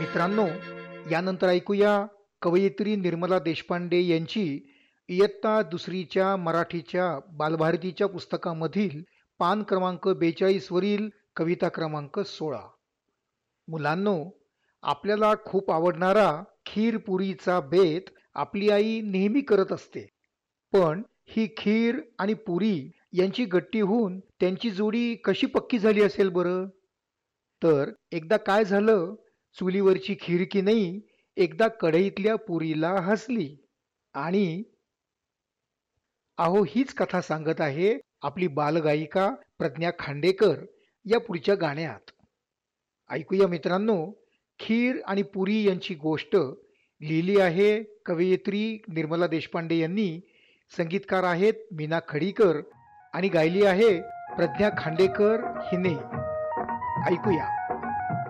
मित्रांनो, यानंतर ऐकूया कवयित्री निर्मला देशपांडे यांची इयत्ता दुसरीच्या मराठीच्या बालभारतीच्या पुस्तकामधील पान क्रमांक 42 वरील कविता क्रमांक 16. मुलांनो, आपल्याला खूप आवडणारा खीर पुरीचा बेत आपली आई नेहमी करत असते. पण ही खीर आणि पुरी यांची गट्टी होऊन त्यांची जोडी कशी पक्की झाली असेल बरं? तर एकदा काय झालं, चुलीवरची खीर की नाही एकदा कढईतल्या पुरीला हसली. आणि अहो, हीच कथा सांगत आहे आपली बालगायिका प्रज्ञा खांडेकर या पुढच्या गाण्यात. ऐकूया मित्रांनो, खीर आणि पुरी यांची गोष्ट लिहिली आहे कवयित्री निर्मला देशपांडे यांनी. संगीतकार आहेत मीना खडीकर आणि गायली आहे प्रज्ञा खांडेकर हिने. ऐकूया.